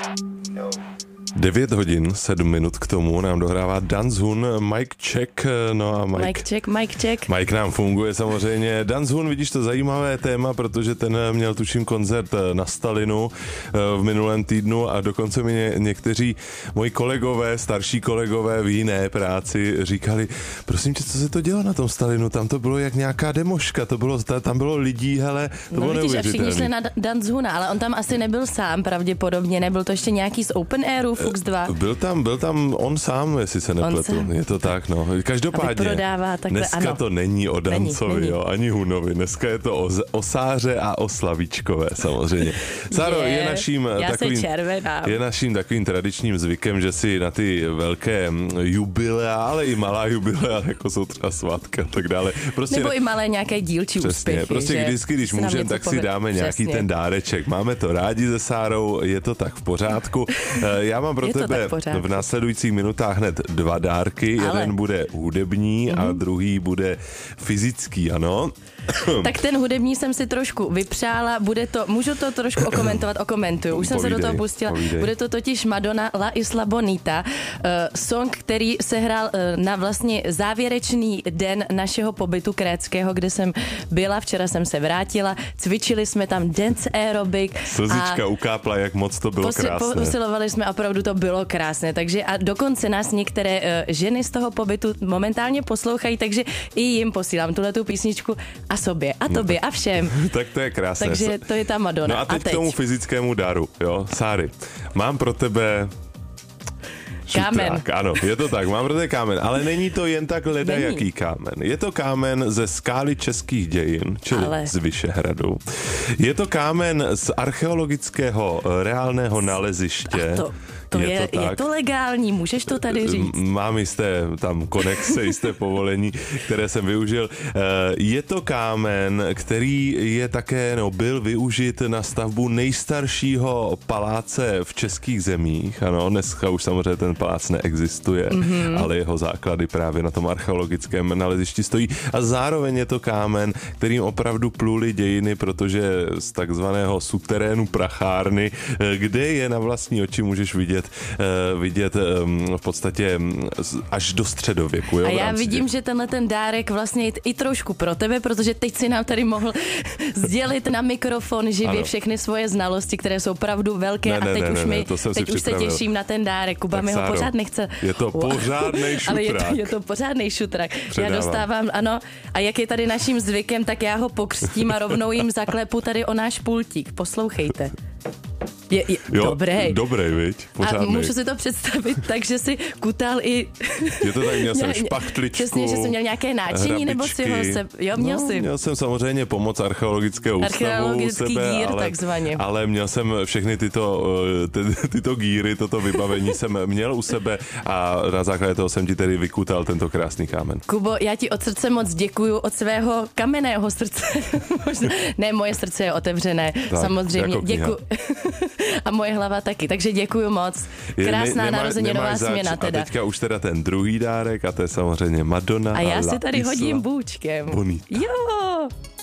9 hodin, 7 minut k tomu nám dohrává Dan Zhun, Mike Check, no a Mike Check. Mike nám funguje samozřejmě. Dan Zhun, vidíš, to zajímavé téma, protože ten měl tuším koncert na Stalinu v minulém týdnu a dokonce mi někteří moji kolegové, starší kolegové v jiné práci říkali, prosím tě, co se to dělo na tom Stalinu, tam to bylo jak nějaká demoška, tam bylo lidí, hele, to bylo neuvěřitelné. Všichni šli na Dan Zhuna, ale on tam asi nebyl sám pravděpodobně, nebyl to ještě nějaký z Open Airu, Fux 2. Byl tam on sám, jestli se nepletu. Je to tak, no. Každopádně, dneska to není o Dancovi, jo, ani Hunovi. Dneska je to o Sáře a o Slavíčkové, samozřejmě. Sáro, je naším takovým tradičním zvykem, že si na ty velké jubilea, ale i malá jubilea, jako jsou třeba svátky a tak dále. Prostě nebo i malé nějaké dílčí úspěchy. Prostě vždycky, když můžeme, tak si dáme nějaký ten dáreček. Máme to rádi se Sárou, je to tak v pořádku. Já mám pro tebe v následujících minutách hned 2 dárky. Jeden bude hudební a druhý bude fyzický, ano. Tak ten hudební jsem si trošku vypřála, můžu to trošku okomentuju, už jsem se do toho pustila. Bude to totiž Madonna La Isla Bonita, song, který se hrál na vlastně závěrečný den našeho pobytu kréckého, kde jsem byla, včera jsem se vrátila, cvičili jsme tam dance aerobic. Slzička ukápla, jak moc to bylo krásné. Posilovali jsme, opravdu to bylo krásné, takže a dokonce nás některé ženy z toho pobytu momentálně poslouchají, takže i jim posílám tuhletu písničku a sobě, a tobě, a všem. Tak to je krásné. Takže to je ta Madonna. No a teď k tomu fyzickému daru, jo, Sáry. Mám pro tebe kámen. Ano, je to tak, mám pro tebe kámen, ale není to jen tak jaký kámen. Je to kámen ze skály českých dějin, čili z Vyšehradu. Je to kámen z archeologického reálného naleziště. Je to legální, můžeš to tady říct. Mám jisté tam konexe, jisté povolení, které jsem využil. Je to kámen, který je také, byl využit na stavbu nejstaršího paláce v českých zemích. Ano, dneska už samozřejmě ten palác neexistuje, ale jeho základy právě na tom archeologickém nalezišti stojí. A zároveň je to kámen, kterým opravdu pluly dějiny, protože z takzvaného suterénu prachárny, kde je na vlastní oči můžeš vidět v podstatě až do středověku. Jo, a já vidím, že tenhle ten dárek vlastně je i trošku pro tebe, protože teď si nám tady mohl sdělit na mikrofon živě všechny svoje znalosti, které jsou opravdu velké teď už se těším na ten dárek. Kuba mi ho pořád nechce. Je to pořádnej šutrák. Ale je to pořádnej šutrák. Já dostávám, ano, a jak je tady naším zvykem, tak já ho pokřtím a rovnou jim zaklepu tady o náš pultík. Poslouchejte. Je dobrý, viď? Pořádnej. A můžu si to představit tak, že si kutal i... Je to tak, měl jsem špachtličku, přesně, že jsi měl nějaké náčiní, nebo si ho měl jsi? Měl jsem samozřejmě pomoc archeologického ústavu u sebe, ale měl jsem všechny tyto gíry, toto vybavení jsem měl u sebe a na základě toho jsem ti tedy vykutal tento krásný kámen. Kubo, já ti od srdce moc děkuju, od svého kamenného srdce. Ne, moje srdce je otevřené, tak, samozřejmě. Jako děkuju. A moje hlava taky, takže děkuju moc. Krásná narozeninová směna teda. A teďka už teda ten druhý dárek a to je samozřejmě Madonna. A já si tady hodím bůčkem. Bonita. Jo!